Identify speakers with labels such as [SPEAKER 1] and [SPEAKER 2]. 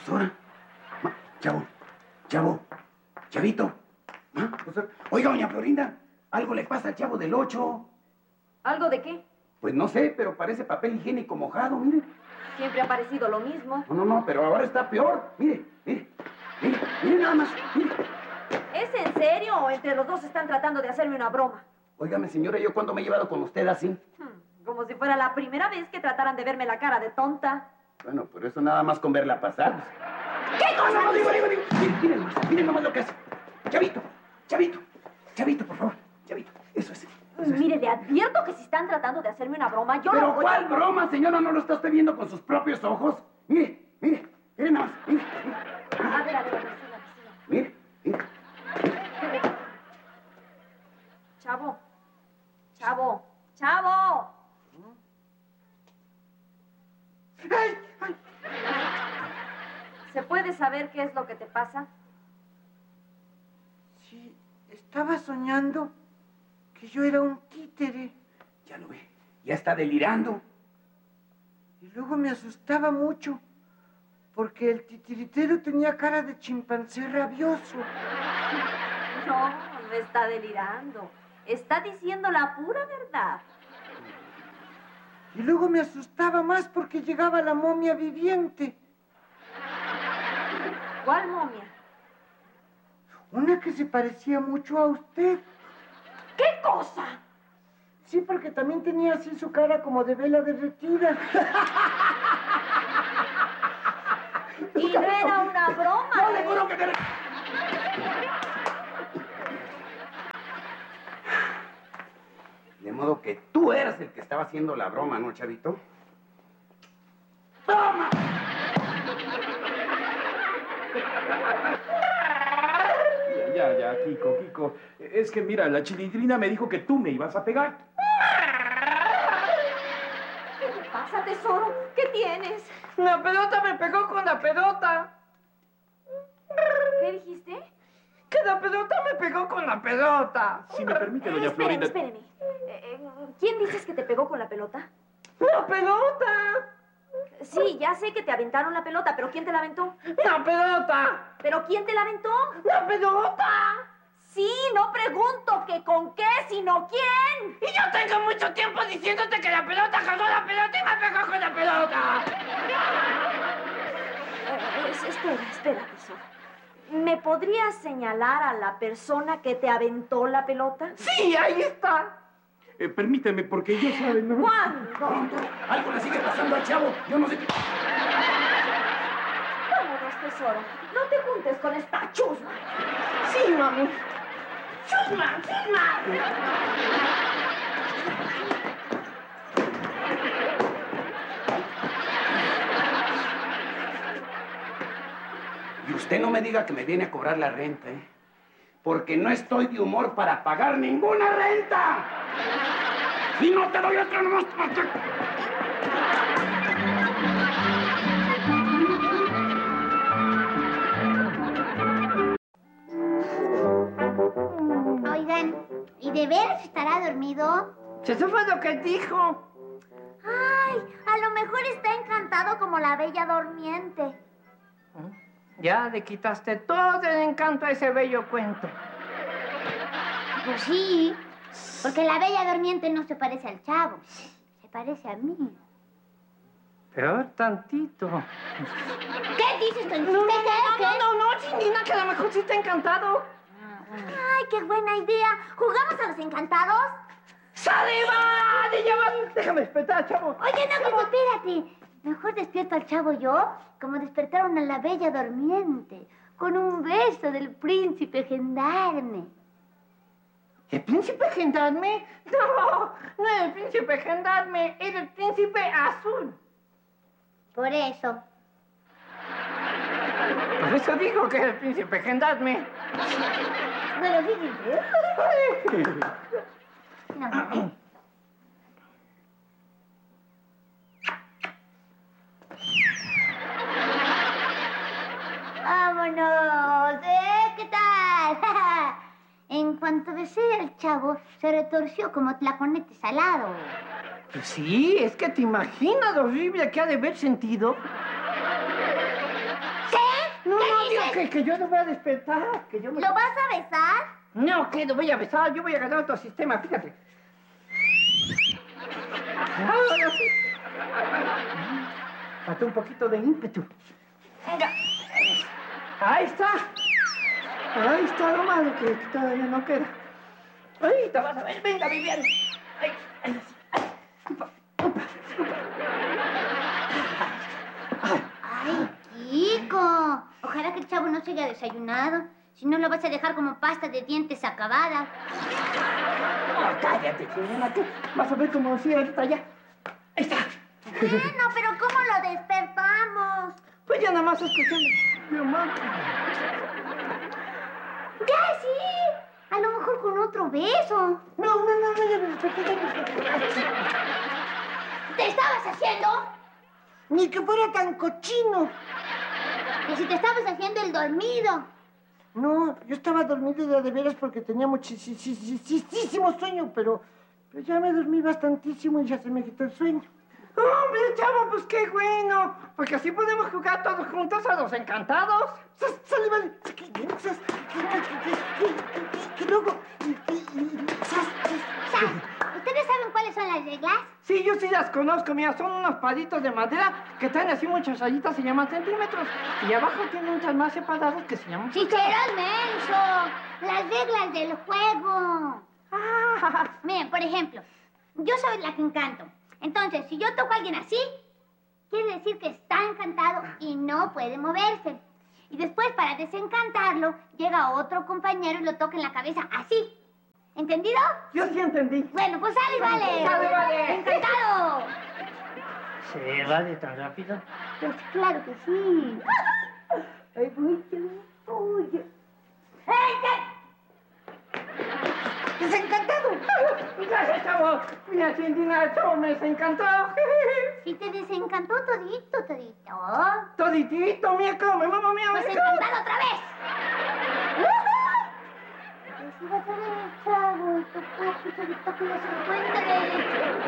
[SPEAKER 1] ahora. Chavito. Oiga, doña Florinda, algo le pasa al chavo del 8.
[SPEAKER 2] ¿Algo de qué?
[SPEAKER 1] Pues no sé, pero parece papel higiénico mojado, mire.
[SPEAKER 2] Siempre ha parecido lo mismo.
[SPEAKER 1] No, pero ahora está peor. Mire nada más, mire.
[SPEAKER 2] ¿Es en serio o entre los dos están tratando de hacerme una broma?
[SPEAKER 1] Óigame, señora, ¿yo cuándo me he llevado con usted así?
[SPEAKER 2] Como si fuera la primera vez que trataran de verme la cara de tonta.
[SPEAKER 1] Bueno, pero eso nada más con verla pasar.
[SPEAKER 2] ¿Qué cosa?
[SPEAKER 1] No, digo. Miren nomás lo que hace. Chavito, por favor. Chavito, eso es.
[SPEAKER 2] Mire, le advierto que si están tratando de hacerme una broma, yo
[SPEAKER 1] ¿Pero
[SPEAKER 2] no voy
[SPEAKER 1] cuál broma, señora? ¿No lo está usted viendo con sus propios ojos? Mire nada más, mire.
[SPEAKER 2] A ver,
[SPEAKER 1] Mire.
[SPEAKER 2] Chavo.
[SPEAKER 3] ¡Ay!
[SPEAKER 2] ¿Se puede saber qué es lo que te pasa?
[SPEAKER 3] Sí, estaba soñando que yo era un títere.
[SPEAKER 1] Ya lo ve, ya está delirando.
[SPEAKER 3] Y luego me asustaba mucho, porque el titiritero tenía cara de chimpancé rabioso.
[SPEAKER 2] No está delirando. Está diciendo la pura verdad.
[SPEAKER 3] Y luego me asustaba más porque llegaba la momia viviente.
[SPEAKER 2] ¿Cuál momia?
[SPEAKER 3] Una que se parecía mucho a usted.
[SPEAKER 2] ¿Qué cosa?
[SPEAKER 3] Sí, porque también tenía así su cara como de vela derretida.
[SPEAKER 2] Y no era una broma.
[SPEAKER 1] No, le juro que te... De modo que tú eras el que estaba haciendo la broma, ¿no, chavito? ¡Toma!
[SPEAKER 4] Ya, Kiko. Es que mira, la Chilindrina me dijo que tú me ibas a pegar.
[SPEAKER 2] ¿Qué te pasa, tesoro? ¿Qué tienes?
[SPEAKER 3] La pelota me pegó con la pelota.
[SPEAKER 2] ¿Qué dijiste?
[SPEAKER 3] Que la pelota me pegó con la pelota.
[SPEAKER 4] Si me permite, doña Florinda.
[SPEAKER 2] Espéreme. ¿Quién dices que te pegó con la pelota?
[SPEAKER 3] ¡La pelota!
[SPEAKER 2] Sí, ya sé que te aventaron la pelota, pero ¿quién te la aventó?
[SPEAKER 3] ¡La pelota!
[SPEAKER 2] ¿Pero quién te la aventó?
[SPEAKER 3] ¡La pelota!
[SPEAKER 2] Sí, no pregunto que con qué, sino quién.
[SPEAKER 3] Y yo tengo mucho tiempo diciéndote que la pelota cagó la pelota y me pegó con la pelota.
[SPEAKER 2] Espera, tesoro. ¿Me podrías señalar a la persona que te aventó la pelota?
[SPEAKER 3] Sí, ahí está.
[SPEAKER 4] Permíteme, porque ya saben, ¿no?
[SPEAKER 2] ¿Cuándo?
[SPEAKER 1] Algo le sigue pasando al chavo. Yo no sé qué...
[SPEAKER 2] Vámonos, tesoro. No te juntes con esta chusma.
[SPEAKER 3] Sí, mami.
[SPEAKER 2] ¡Chusma!
[SPEAKER 1] Y usted no me diga que me viene a cobrar la renta, ¿eh? Porque no estoy de humor para pagar ninguna renta. Y no te doy otra nomás.
[SPEAKER 5] Oigan, ¿y de veras estará dormido?
[SPEAKER 3] Eso fue lo que dijo.
[SPEAKER 5] Ay, a lo mejor está encantado como la bella durmiente.
[SPEAKER 3] Ya le quitaste todo el encanto a ese bello cuento.
[SPEAKER 5] Pues sí, porque la bella durmiente no se parece al chavo, se parece a mí.
[SPEAKER 3] Peor tantito.
[SPEAKER 5] ¿Qué dices, Toño?
[SPEAKER 3] No, Chindina, que a lo mejor sí está encantado.
[SPEAKER 5] Ay, qué buena idea. ¿Jugamos a los encantados?
[SPEAKER 3] ¡Sale, vale! Ya va. Déjame despertar, chavo.
[SPEAKER 5] Oye, no, pues espérate. Mejor despierto al chavo yo, como despertaron a la bella durmiente, con un beso del príncipe gendarme.
[SPEAKER 3] ¿El príncipe gendarme? No era el príncipe gendarme, era el príncipe azul.
[SPEAKER 5] Por eso.
[SPEAKER 3] Por eso digo que era el príncipe gendarme.
[SPEAKER 5] Bueno, fíjense. No. ¡Vámonos! ¿Qué tal? En cuanto besé al chavo, se retorció como tlaconete salado.
[SPEAKER 3] Pues sí, es que te imaginas lo horrible que ha de haber sentido.
[SPEAKER 5] ¿Qué?
[SPEAKER 3] que yo no voy a despertar, que yo me...
[SPEAKER 5] ¿Lo vas a besar?
[SPEAKER 3] No, que no voy a besar, yo voy a ganar otro sistema, fíjate. Ahora sí. Falta un poquito de ímpetu. Venga. Ahí está. Ahí está lo malo que todavía no queda. Ahí te vas a ver, venga, Viviana. Ahí, ahí, ahí. Upa, upa, upa.
[SPEAKER 5] ¡Ay, Kiko! Ojalá que el chavo no se haya desayunado. Si no, lo vas a dejar como pasta de dientes acabada.
[SPEAKER 3] Oh, cállate, señora, que vas a ver cómo decía ahorita ya. Ahí está.
[SPEAKER 5] Bueno, pero ¿cómo lo despertamos?
[SPEAKER 3] Pues ya nada más escuchando. Mi mamá.
[SPEAKER 5] ¡Ya sí! A lo mejor con otro beso.
[SPEAKER 3] No, ya me desperté, ya me desperté.
[SPEAKER 5] ¿Te estabas haciendo?
[SPEAKER 3] Ni que fuera tan cochino.
[SPEAKER 5] Que si te estabas haciendo el dormido.
[SPEAKER 3] No, yo estaba dormido de veras porque tenía muchísimo sueño, pero ya me dormí bastantísimo y ya se me quitó el sueño. ¡Hombre, chavo, pues qué bueno! Porque así podemos jugar todos juntos a los encantados. ¡Sale, vale! Que luego...
[SPEAKER 5] ¿Ustedes saben cuáles son las reglas?
[SPEAKER 3] Sí, yo sí las conozco, mira, son unos palitos de madera que traen así muchas rayitas, se llaman centímetros. Y abajo tienen muchas más separadas que se llaman...
[SPEAKER 5] ¡Chicheros menso! Las reglas del juego. Miren, por ejemplo, yo soy la que encanto. Entonces, si yo toco a alguien así, quiere decir que está encantado y no puede moverse. Y después, para desencantarlo, llega otro compañero y lo toca en la cabeza así. ¿Entendido?
[SPEAKER 3] Yo sí entendí.
[SPEAKER 5] Bueno, pues sale, vale.
[SPEAKER 3] ¡Sale, vale!
[SPEAKER 5] ¡Encantado!
[SPEAKER 3] ¿Se vale tan rápido?
[SPEAKER 5] Pues claro que sí.
[SPEAKER 3] Ay, voy, oye. ¡Desencantado! Gracias, chavo. Mira, Cintina, el chavo me desencantó.
[SPEAKER 5] ¿Sí te desencantó todito?
[SPEAKER 3] Toditito, mira cómo me mamá mía.
[SPEAKER 5] Pues encantado otra vez. Si vas a ver el chavo y tu cuerpo, que no se encuentre.